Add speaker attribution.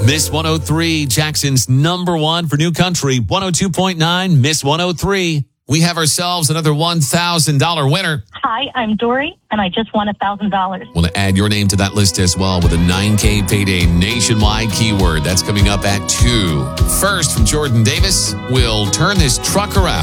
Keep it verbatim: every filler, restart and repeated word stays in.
Speaker 1: Miss one oh three, Jackson's number one for new country. one oh two point nine, Miss one oh three. We have ourselves another one thousand dollars winner.
Speaker 2: Hi, I'm Dory, and I just won one thousand dollars.
Speaker 1: Want to add your name to that list as well with a nine K payday nationwide keyword. That's coming up at two. First, from Jordan Davis, we'll turn this truck around.